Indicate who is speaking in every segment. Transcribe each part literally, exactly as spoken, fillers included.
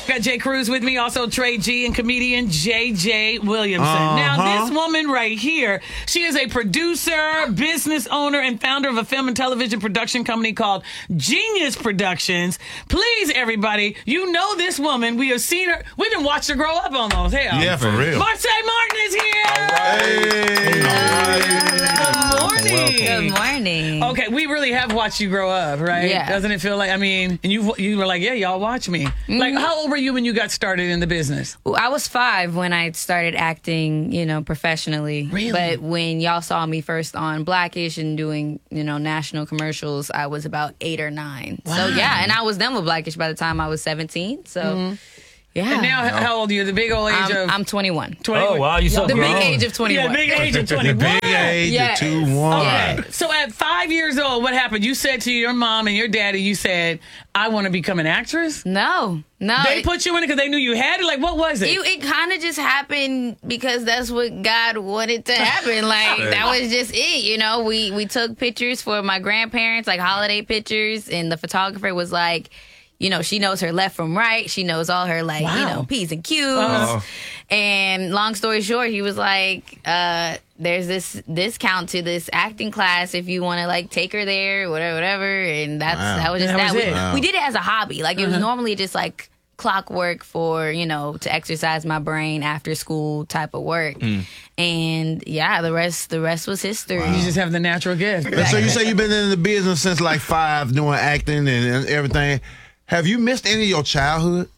Speaker 1: Got Jay Cruz with me, also Trey G and comedian J J Williamson.
Speaker 2: Uh-huh.
Speaker 1: Now, this woman right here, she is a producer, business owner, and founder of a film and television production company called Genius Productions. Please, everybody, you know this woman. We have seen her. We've been watching her grow up almost. Hell.
Speaker 2: Yeah, for real.
Speaker 1: Marsai Martin is here.
Speaker 2: Hey.
Speaker 1: Good morning.
Speaker 3: Good morning.
Speaker 1: Okay, we really have watched you grow up, right?
Speaker 3: Yeah.
Speaker 1: Doesn't it feel like, I mean, and you you were like, yeah, y'all watch me.
Speaker 3: Mm-hmm.
Speaker 1: Like, how old were you when you got started in the business?
Speaker 3: Well, I was five when I started acting, you know, professionally.
Speaker 1: Really?
Speaker 3: But when y'all saw me first on Blackish and doing, you know, national commercials, I was about eight or nine.
Speaker 1: Wow.
Speaker 3: So, yeah, and I was done with Blackish by the time I was seventeen. So,
Speaker 1: Mm-hmm.
Speaker 3: yeah.
Speaker 1: And now, how old are you? The big old age
Speaker 3: I'm,
Speaker 1: of
Speaker 3: I'm twenty-one.
Speaker 1: twenty.
Speaker 4: Oh, wow, you so
Speaker 3: The
Speaker 4: grown.
Speaker 3: big age of twenty-one.
Speaker 1: Yeah, big age of twenty-one.
Speaker 2: Big age
Speaker 3: Yes.
Speaker 2: of two one.
Speaker 3: Yeah.
Speaker 1: So at five years old, what happened? You said to your mom and your daddy, you said, I want to become an actress?
Speaker 3: No, no.
Speaker 1: They
Speaker 3: it-
Speaker 1: put you in it because they knew you had it? Like, what was it?
Speaker 3: It, it kind of just happened because that's what God wanted to happen. Like, that was just it, you know? We we took pictures for my grandparents, like holiday pictures, and the photographer was like, you know, she knows her left from right. She knows all her, like,
Speaker 1: Wow.
Speaker 3: you know, P's and Q's.
Speaker 1: Uh-huh.
Speaker 3: And long story short, he was like, uh, there's this discount to this acting class if you want to, like, take her there, whatever, whatever. And that's
Speaker 2: Wow.
Speaker 3: that was just
Speaker 1: And that
Speaker 3: that.
Speaker 1: was
Speaker 3: we,
Speaker 1: it.
Speaker 2: Wow.
Speaker 3: we did it as a hobby. Like, it was normally just, like, clockwork for, you know, to exercise my brain after school type of work. And yeah, the rest the rest was history.
Speaker 1: You just have the natural gift.
Speaker 2: And so you say you've been in the business since like five, doing acting and, and everything. Have you missed any of your childhood?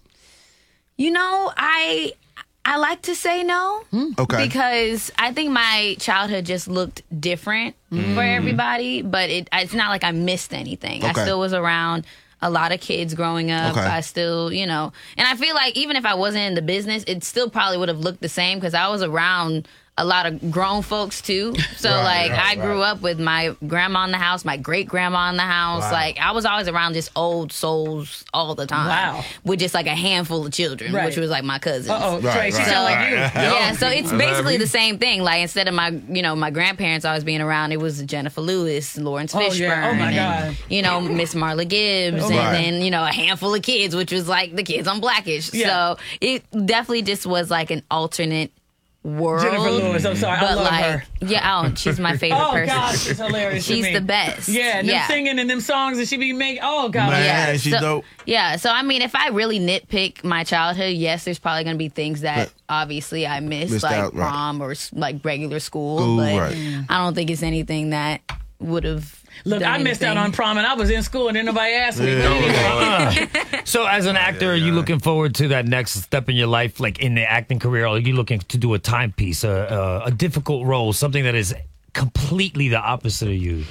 Speaker 3: You know, I I like to say no.
Speaker 2: Okay.
Speaker 3: Because I think my childhood just looked different for everybody, but it it's not like I missed anything.
Speaker 2: Okay.
Speaker 3: I still was around a lot of kids growing up.
Speaker 2: Okay.
Speaker 3: I still, you know, and I feel like even if I wasn't in the business, it still probably would have looked the same because I was around a lot of grown folks too. So
Speaker 2: Right,
Speaker 3: like
Speaker 2: right,
Speaker 3: I grew
Speaker 2: right.
Speaker 3: up with my grandma in the house, my great grandma in the house.
Speaker 2: Wow.
Speaker 3: Like I was always around just old souls all the time.
Speaker 1: Wow.
Speaker 3: With just like a handful of children,
Speaker 1: Right.
Speaker 3: which was like my cousins.
Speaker 1: Uh-oh,
Speaker 2: Right,
Speaker 1: Trey, she
Speaker 2: right.
Speaker 1: sound like you.
Speaker 3: Yeah, so it's basically
Speaker 2: you.
Speaker 3: the same thing. Like instead of my, you know, my grandparents always being around, it was Jennifer Lewis, Lawrence
Speaker 1: Oh,
Speaker 3: Fishburne,
Speaker 1: yeah. Oh, my
Speaker 3: and,
Speaker 1: God.
Speaker 3: you know, Miss Marla Gibbs, and
Speaker 2: Right.
Speaker 3: then you know a handful of kids, which was like the kids on Blackish.
Speaker 1: Yeah.
Speaker 3: So it definitely just was like an alternate world.
Speaker 1: Jennifer Lewis, I'm sorry. I
Speaker 3: but
Speaker 1: love
Speaker 3: like,
Speaker 1: her.
Speaker 3: yeah, oh, she's my favorite
Speaker 1: Oh,
Speaker 3: person.
Speaker 1: God, she's hilarious to
Speaker 3: She's
Speaker 1: me.
Speaker 3: the best.
Speaker 1: Yeah, and them
Speaker 3: yeah.
Speaker 1: singing and them songs that she be making. Oh, God.
Speaker 2: Man.
Speaker 3: Yeah,
Speaker 2: she's
Speaker 3: so,
Speaker 2: dope.
Speaker 3: Yeah, so I mean, if I really nitpick my childhood, yes, there's probably gonna be things that
Speaker 2: But-
Speaker 3: obviously I missed,
Speaker 2: Missed
Speaker 3: like
Speaker 2: out, right.
Speaker 3: prom or s- like regular school.
Speaker 2: School,
Speaker 3: but
Speaker 2: right.
Speaker 3: I don't think it's anything that would have.
Speaker 1: Look, I missed out on prom and I was in school and then nobody asked me. But anyway.
Speaker 4: So, as an actor, are you looking forward to that next step in your life, like in the acting career? Or are you looking to do a timepiece, a, a, a difficult role, something that is completely the opposite of you?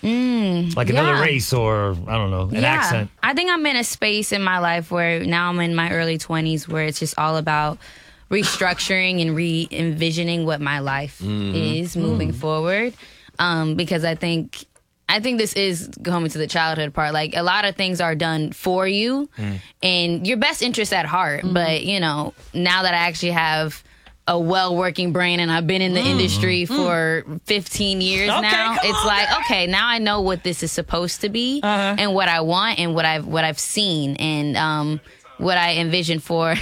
Speaker 4: Mm, like another
Speaker 3: yeah.
Speaker 4: race or, I don't know, an
Speaker 3: yeah.
Speaker 4: accent?
Speaker 3: I think I'm in a space in my life where now I'm in my early twenties where it's just all about restructuring and re-envisioning what my life is moving forward. Um, because I think I think this is coming to the childhood part. Like a lot of things are done for you and your best interest at heart. But, you know, now that I actually have a well-working brain and I've been in the industry for fifteen years
Speaker 1: Okay,
Speaker 3: now,
Speaker 1: come
Speaker 3: it's
Speaker 1: on
Speaker 3: like,
Speaker 1: now.
Speaker 3: okay, now I know what this is supposed to be
Speaker 1: Uh-huh.
Speaker 3: and what I want and what I've what I've seen and um, what I envision for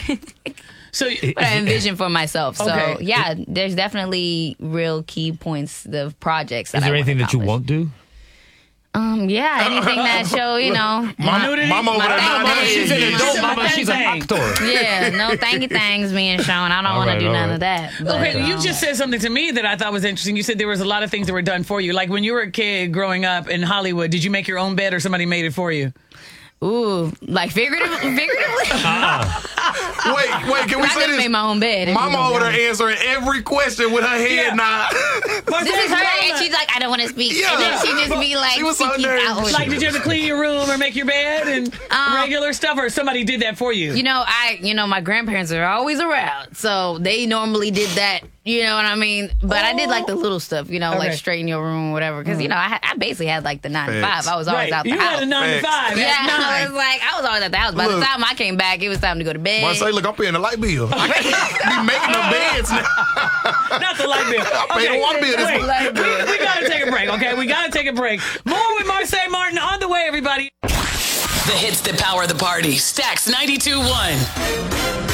Speaker 1: So,
Speaker 3: what I envision for myself. So
Speaker 1: Okay.
Speaker 3: yeah, there's definitely real key points of projects. That
Speaker 4: Is there
Speaker 3: I
Speaker 4: anything
Speaker 3: wanna
Speaker 4: that you
Speaker 3: accomplish.
Speaker 4: won't do?
Speaker 3: Um, yeah, anything that show, you know. my-
Speaker 1: nudity?
Speaker 2: Mama over
Speaker 3: My
Speaker 2: there
Speaker 3: thing-
Speaker 2: nodding
Speaker 3: my-
Speaker 2: her
Speaker 3: she's
Speaker 2: head.
Speaker 3: in a
Speaker 2: Yeah.
Speaker 3: dope
Speaker 1: She's
Speaker 4: Mama,
Speaker 1: my
Speaker 4: she's an
Speaker 1: thing.
Speaker 4: actor.
Speaker 3: Yeah, no thanky things being shown. I don't want
Speaker 4: right,
Speaker 3: to do
Speaker 4: all
Speaker 3: none
Speaker 4: right.
Speaker 3: of that. But,
Speaker 1: okay, you
Speaker 3: um,
Speaker 1: just said something to me that I thought was interesting. You said there was a lot of things that were done for you. Like when you were a kid growing up in Hollywood, did you make your own bed or somebody made it for you?
Speaker 3: ooh, like figuratively. figuratively?
Speaker 2: Wait, wait, can we
Speaker 3: I
Speaker 2: say
Speaker 3: just
Speaker 2: this?
Speaker 3: made my own bed. if you
Speaker 2: Mama
Speaker 3: gonna
Speaker 2: over
Speaker 3: be
Speaker 2: there
Speaker 3: honest.
Speaker 2: answering every question with her head
Speaker 1: Yeah.
Speaker 2: nod.
Speaker 1: But
Speaker 3: This is her,
Speaker 1: mama-
Speaker 3: and she's like, I don't want to speak.
Speaker 2: Yeah.
Speaker 3: And then she just be like,
Speaker 2: She was so
Speaker 3: keeps
Speaker 2: nervous.
Speaker 3: outward.
Speaker 1: Like, did you have to clean your room or make your bed and
Speaker 3: Um,
Speaker 1: regular stuff, or somebody did that for you?
Speaker 3: You know, I, you know, my grandparents are always around, so they normally did that. You know what I mean? But I did like the little stuff, you know, like
Speaker 1: Okay.
Speaker 3: straighten your room or whatever. Because you know, I, had- I basically had like the nine to
Speaker 2: Facts.
Speaker 3: five. I was always
Speaker 1: right.
Speaker 3: out the
Speaker 1: You
Speaker 3: house.
Speaker 1: had a nine to
Speaker 2: Facts.
Speaker 1: five.
Speaker 3: yeah,
Speaker 1: at
Speaker 3: I
Speaker 1: nine.
Speaker 3: was like, I was always at the house. By
Speaker 2: Look.
Speaker 3: the time I came back, it was time to go to bed.
Speaker 2: I say, look, I'm paying the light bill. I can't be making the beds now.
Speaker 1: Not the light bill.
Speaker 2: I paid the water bill this
Speaker 1: wait,
Speaker 2: month.
Speaker 1: we, we gotta take a break, okay? We gotta take a break. More with Marsai Martin on the way, everybody.
Speaker 5: The hits that power the party. Stax ninety-two point one.